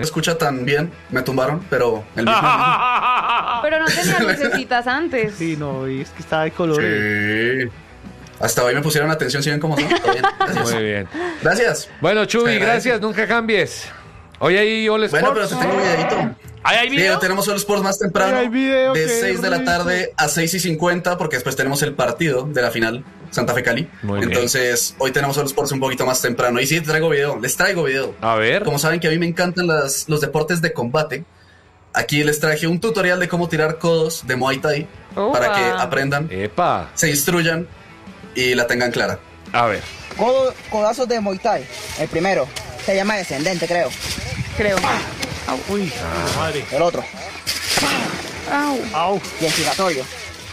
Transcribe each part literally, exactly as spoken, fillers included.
escucha tan bien, me tumbaron, pero el mismo. Pero no tenía lucecitas antes. Sí, no, y es que estaba de colores. Sí. Hasta hoy me pusieron atención, ¿sí ven cómo son? Todo bien. Gracias. Muy bien. Gracias. Bueno, Chuy, Se gracias, agradece. nunca cambies. Hoy hay All Sports. Bueno, pero te tengo videito. ¿Ahí hay Sí, video? tenemos All Sports más temprano, Ay, hay video, de qué seis de la rico. tarde a seis y cincuenta, porque después tenemos el partido de la final, Santa Fe Cali. Muy bien. Entonces, hoy tenemos All Sports un poquito más temprano. Y sí, te traigo video, les traigo video. A ver. Como saben que a mí me encantan las, los deportes de combate, aquí les traje un tutorial de cómo tirar codos de Muay Thai, Upa. para que aprendan, Epa. se instruyan y la tengan clara. A ver. Codo- codazos de Muay Thai. El primero se llama descendente, creo. Creo. Uy, Madre. El otro, Au. au. y el giratorio.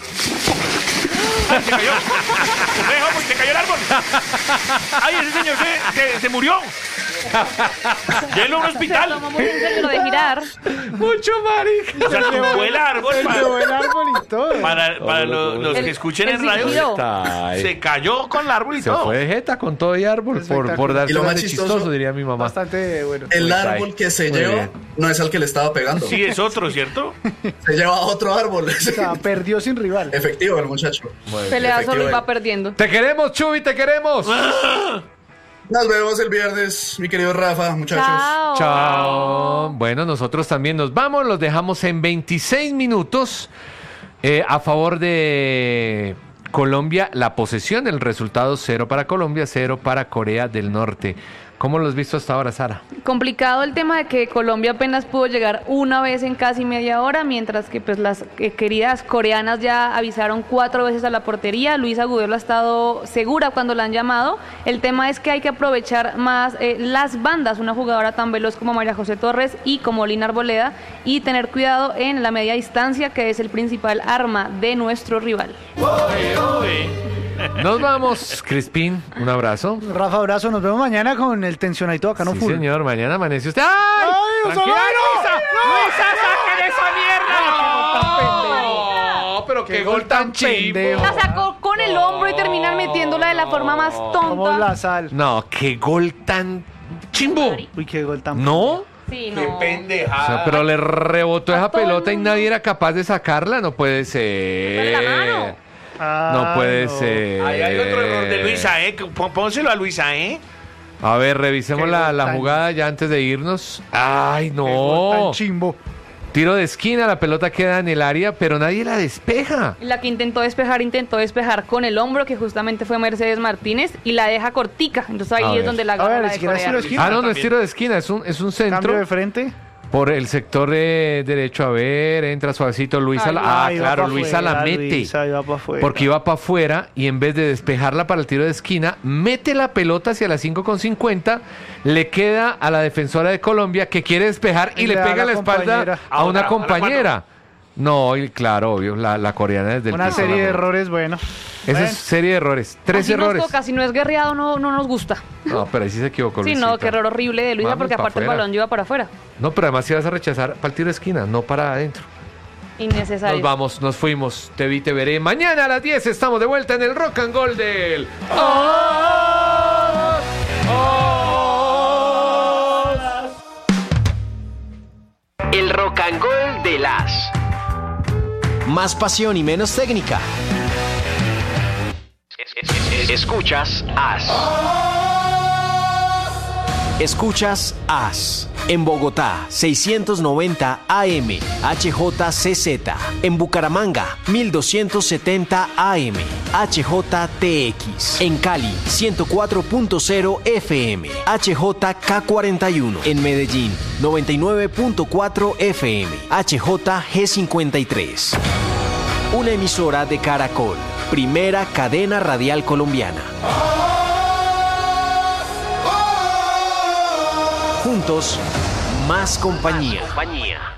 ¡Ay, se cayó! ¡Dejo, pues, se cayó el árbol! ¡Ay, ese señor se, se, se murió! ¡Llévenlo a un Se lo hospital! tomó muy en serio lo de girar. Mucho marica. O sea, tumbó el árbol El para, de el árbol y todo. para, para Hola, los, hola. los El- que escuchen el en radio. fingido. Ay, Se cayó con el árbol y se todo. fue de jeta con todo y árbol por, por darse Y lo más de chistoso- chistoso, diría mi mamá. Bastante bueno. El Muay Thai. árbol que se Muy lleva bien. no es al que le estaba pegando, Sí, es otro, ¿cierto? se lleva a otro árbol. O sea, perdió sin rival. Efectivo el muchacho. Muy bien. Pelea solo y Efectivo. va perdiendo. Te queremos, Chuy, te queremos. Nos vemos el viernes, mi querido Rafa, muchachos. Chao. Chao. Bueno, nosotros también nos vamos, los dejamos en veintiséis minutos eh, a favor de Colombia. La posesión, el resultado cero para Colombia, cero para Corea del Norte. ¿Cómo lo has visto hasta ahora, Sara? Complicado el tema de que Colombia apenas pudo llegar una vez en casi media hora, mientras que pues las eh, queridas coreanas ya avisaron cuatro veces a la portería. Luisa Agudelo ha estado segura cuando la han llamado. El tema es que hay que aprovechar más eh, las bandas, una jugadora tan veloz como María José Torres y como Lina Arboleda, y tener cuidado en la media distancia, que es el principal arma de nuestro rival. Nos vamos, Crispín, un abrazo. Rafa, abrazo. Nos vemos mañana con el tensionadito acá, no Sí, full. señor, mañana amanece usted. ¡Ay! ¡Ay, ¡Tranquila, Osolano! Luisa! ¡Luisa, saquen esa mierda! No, pero qué gol tan chimbo. pendejo. La sacó con el hombro y terminar metiéndola de la forma más Como tonta. la sal. No, qué gol tan chimbo. Uy, qué gol tan. ¿No? Sí, no. O sea, pero le rebotó A esa todo el pelota y mundo. nadie era capaz de sacarla. No puede Dale la mano. ser. No puede ser. Ahí hay otro error de Luisa, ¿eh? Pon- Pónselo a Luisa, ¿eh? A ver, revisemos Qué la, gol la tan- jugada ya antes de irnos. Ay, Qué gol no. tan chimbo. Tiro de esquina, la pelota queda en el área, pero nadie la despeja. La que intentó despejar, intentó despejar con el hombro, que justamente fue Mercedes Martínez, y la deja cortica. Entonces ahí A es ver. donde la A gana ver, la ni de siquiera es Corea. tiro de esquina. Ah, no, no es también. tiro de esquina, es un, es un centro. Cambio de frente. Por el sector eh, derecho, a ver, entra suavecito. Luisa, Ay, la, ah, Ay, va claro, pa' Luisa la fuera, mete. Luisa, iba pa' fuera. Porque iba para afuera y en vez de despejarla para el tiro de esquina, mete la pelota hacia las cinco con cincuenta, le queda a la defensora de Colombia que quiere despejar y, Y le le da pega la la espalda compañera. a una Ahora, ahora, compañera. No, y claro, obvio, la, la coreana desde el Una piso serie la de mete. errores, bueno. Esa Bueno. es serie de errores. Tres Así errores. nos toca, si no es guerreado no, no nos gusta. No, pero ahí sí se equivocó. Sí, Luisita. no, qué error horrible de Luisa, Vamos porque pa' aparte el afuera. balón lleva para afuera. No, pero además si vas a rechazar para el tiro de esquina, no para adentro. Innecesario. Nos vamos, nos fuimos. Te vi, te veré. Mañana a las diez estamos de vuelta en el Rock and Gold del... ¡Oh! ¡Oh! El Rock and Roll de las. Más pasión y menos técnica. Escuchas As. Escuchas As. En Bogotá, seiscientos noventa A M, H J C Z. En Bucaramanga, mil doscientos setenta A M, H J T X. En Cali, ciento cuatro punto cero F M, H J K cuarenta y uno. En Medellín, noventa y nueve punto cuatro F M, H J G cincuenta y tres. Una emisora de Caracol, primera cadena radial colombiana. Juntos, más compañía.